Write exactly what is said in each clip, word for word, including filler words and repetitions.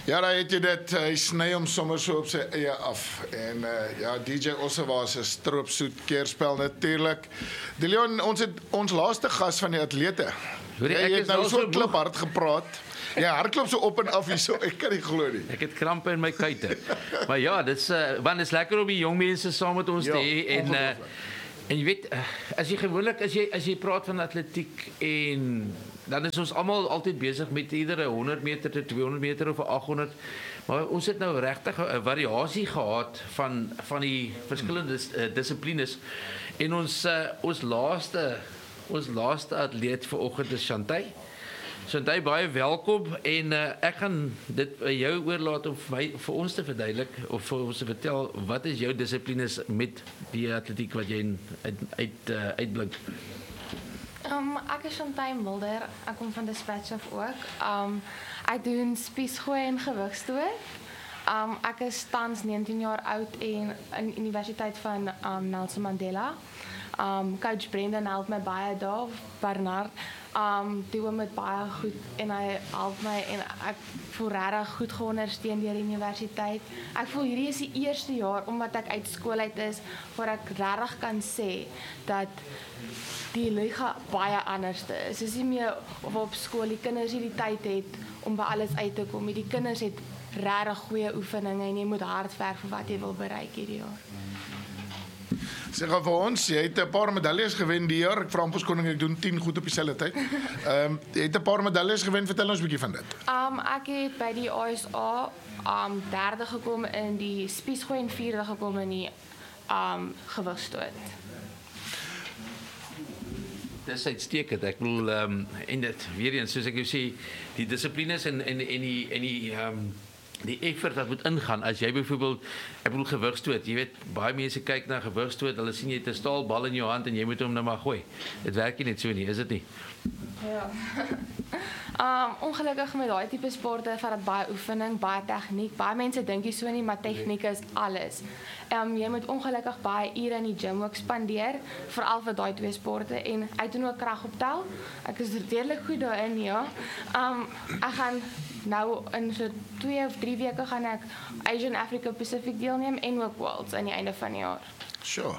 Ja, daar het jy dit, hy sny hom sommer so op sy eie af. En uh, ja, D J Ossewa is 'n stroopsoet keerspel natuurlik. De Leon, ons het ons laaste gas van die atlete. Hoor jy, Jy ek het is nou al so so kliphard gepraat. Ja, hardloop so op en af hier so, ek kan nie glo nie. Ek het krampe in my kuite. Maar ja, dit is uh, want dit is lekker om die jong mense saam met ons Ja, te hê en uh, ongelooflik. en jy weet, uh, as jy gewoonlik as jy as jy praat van atletiek en dan is ons almal altyd besig met iedere honderd meter tot tweehonderd meter of achthonderd. Maar ons het nou regtig 'n variasie gehad van van die verskillende uh, dissiplines. En ons uh, ons laaste ons laaste atleet vanoggend is Chantay. Chantay, baie welkom en uh, ek gaan dit by jou oorlaat om vir, my, vir ons te verduidelik of vir ons te vertel wat is jou dissiplines met die atletiek wat jy uit uit uh, uitblink. Um, ek is Chantay Mulder, ek kom van Dispatch af ook. Um, ek doen spiesgooi en gewigstoot. Um, ek is tans negentien jaar oud en in Universiteit van um, Nelson Mandela. Um, Coach Brendan help my baie daar, Bernard. Um, die hom met baie goed en hy help my en ek voel regtig goed geondersteun deur die universiteit. Ek voel hierdie is die eerste jaar omdat ek uit skool uit is waar ek regtig kan sê dat die liga baie anders is. Dis nie meer of op skool die kinders hierdie tyd het om by alles uit te kom. Die kinders het regtig goeie oefeninge en jy moet hard werk vir wat jy wil bereik hierdie jaar. Sê gou vir ons, jy het 'n paar medaljes gewen die jaar. Ek vra ons koning, ek doen tien goed op dieselfde tyd. Ehm um, jy het 'n paar medaljes gewen, vertel ons 'n bietjie van dit. Um, ek het by die A S A um, derde gekom in die spiesgooi en vierde gekom in die um, gewigstoot. Dis uitstekend. Ek bedoel ehm um, en dit weer eens soos ek jou sê, die dissiplines en en en die en die ehm um, die effort wat moet ingaan as jy byvoorbeeld ek bedoel gewigstoot, jy weet baie mense kyk na gewigstoot, hulle sien jy het 'n staalbal in jou hand en jy moet hom nou maar gooi. Dit werk nie net so nie, is dit nie? Ja. um, ongelukkig met daai tipe sporte vat dit baie oefening, baie tegniek. Baie mense dink nie so nie, maar tegniek is alles. Um, jy moet ongelukkig baie ure in die gym ook spandeer, veral vir daai twee sporte en ek doen ook kragoptel. Ek is redelik goed daarin, ja. Um, ek gaan nou in so twee of drie weke gaan ek Asian Africa Pacific deelneem en ook Worlds aan die einde van die jaar. Sure.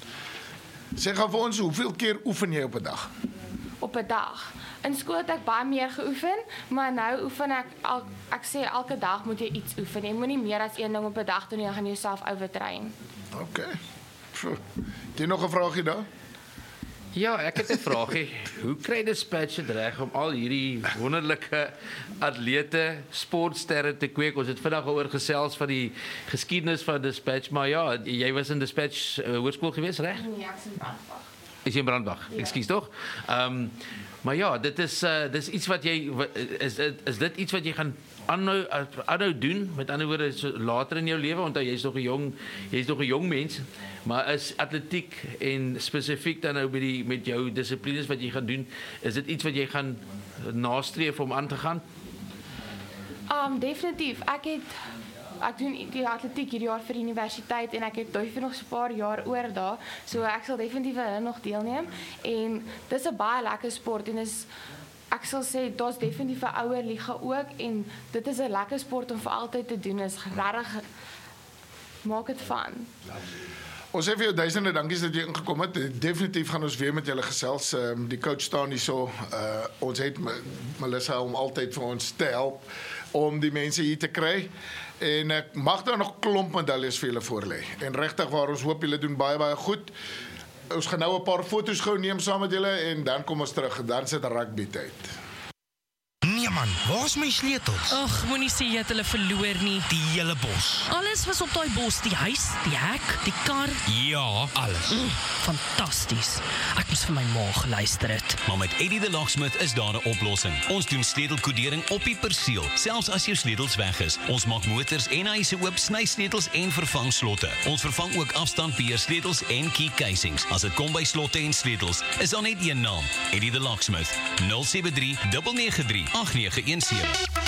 Sê gou vir ons, hoeveel keer oefen jy op 'n dag? Op 'n dag. In skool het ek baie meer geoefen, maar nou oefen ek al, ek sê elke dag moet jy iets oefen. Jy moenie meer as een ding op 'n dag doen nie, dan gaan jy jouself overtrain. OK. Sure. Het jy nog 'n vraagie daar? Ja, ek het 'n vraagie. Hoe kry Dispatch dit reg om al hierdie wonderlike atlete, sportsterre te kweek? Ons het vandag oor gesels van die geskiedenis van Dispatch, maar ja, jy was in Dispatch uh, hoërskool gewees, reg? Nee, ek is in Brandbach. Is jy in Brandbach? Ja. Ekskuus tog. Ehm um, maar ja, dit is uh, dis iets wat jy is is dit iets wat jy gaan aanhou aanhou doen, met ander woorde so later in jou lewe, onthou jy's nog 'n jong jy's nog 'n jong mens, maar is atletiek en spesifiek dan nou by die met jou dissiplines wat jy gaan doen, is dit iets wat jy gaan nastreef om aan te gaan? Um definitief. Ek het ek doen die atletiek hierdie jaar vir die universiteit en ek het duif nog so 'n paar jaar oor daar. So ek sal definitief hulle nog deelneem en dis 'n baie lekker sport en is ek sal sê daar's definitief 'n ouer liga ook en dit is 'n lekker sport om vir altyd te doen. Is regtig maak dit van. Ons sê vir jou duisende dankies dat jy ingekom het. Definitief gaan ons weer met julle gesels. Um, die coach staan hier so. Uh, ons het Melissa om altyd vir ons te help om die mense hier te kry. En ek mag daar nog klomp medaljes vir julle voorlê. En regtig waar ons hoop julle doen baie baie goed. Ons gaan nou 'n paar foto's gou neem saam met julle en dan kom ons terug. Dan sit rugby tyd. Nee man, waar's my sleutels? Ag, moenie sê jy het hulle verloor nie. Die hele bos. Alles was op daai bos, die huis, die hek, die kar. Ja, alles. Mm, fantasties. Ek moes vir my ma geluister het. Maar met Eddie de Lagsmith is daar 'n oplossing. Ons doen sleutelkodering op die perseel, selfs as jou sleutels weg is. Ons maak motors en huise oop, sny sleutels en vervang slotte. Ons vervang ook afstandbeheer sleutels en key casings. As dit kom by slotte en sleutels, is daar net een naam, Eddie de Lagsmith. nul sewe drie nege nege drie agt nege een sewe.